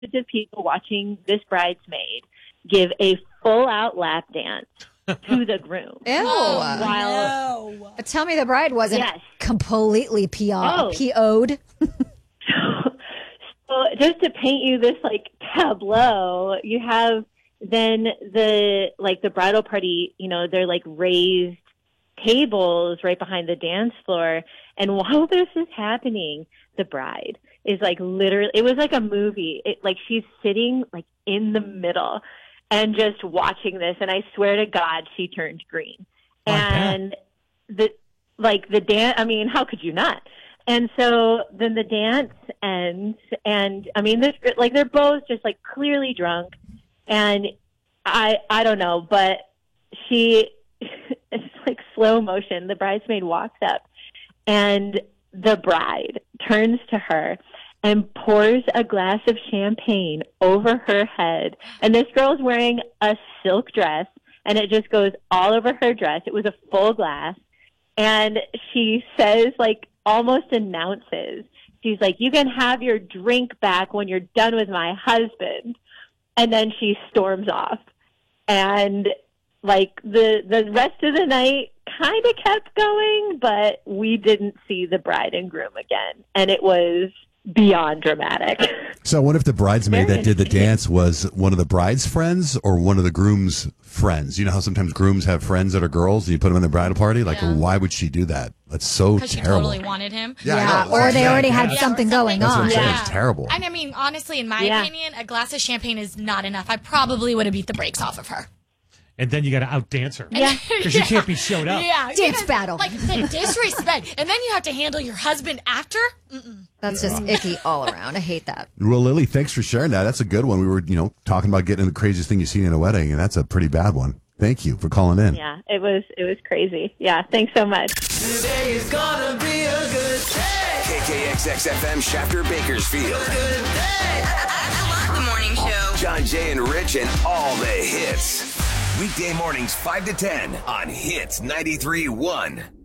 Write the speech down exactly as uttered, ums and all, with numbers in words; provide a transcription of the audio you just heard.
of people watching this bridesmaid give a full-out lap dance to the groom. Ew. Oh, While, no. But tell me the bride wasn't Yes. completely P O- Oh. P O'd. So just to paint you this like tableau, you have then the like the bridal party, you know, they're like raised tables right behind the dance floor. And while this is happening, the bride is like literally, it was like a movie. It, like she's sitting like in the middle and just watching this. And I swear to God, she turned green. I and the, like the dance, I mean, how could you not? And so then the dance ends, and I mean, this like they're both just like clearly drunk, and I I don't know, but she it's like slow motion. The bridesmaid walks up, and the bride turns to her and pours a glass of champagne over her head, and this girl's wearing a silk dress, and it just goes all over her dress. It was a full glass, and she says like. almost announces, she's like, you can have your drink back when you're done with my husband. And then she storms off. And like the the rest of the night kind of kept going, but we didn't see the bride and groom again. And it was beyond dramatic. So what if the bridesmaid Very that did the interesting. dance was one of the bride's friends or one of the groom's friends? You know how sometimes grooms have friends that are girls and you put them in the bridal party? Like, Yeah. why would she do that? That's so Because she terrible. totally wanted him. Yeah, I Yeah, know. or they Yeah, already yeah. had Yeah, or something going That's what I'm on. saying. Yeah. It's terrible. And I mean, honestly, in my Yeah. opinion, a glass of champagne is not enough. I probably would have beat the brakes off of her. And then you got to outdance her. Yeah. Because you can't be showed up. Yeah. Dance you guys- battle. Like, the disrespect. And then you have to handle your husband after? Mm-mm. That's just icky all around. I hate that. Well, Lily, thanks for sharing that. That's a good one. We were, you know, talking about getting the craziest thing you've seen in a wedding, and that's a pretty bad one. Thank you for calling in. Yeah, it was it was crazy. Yeah, thanks so much. Today is gonna be a good day. K K X X F M Shafter Bakersfield. Good day. I love the morning show. John Jay and Rich and all the hits. Weekday mornings five to ten on Hits ninety-three point one.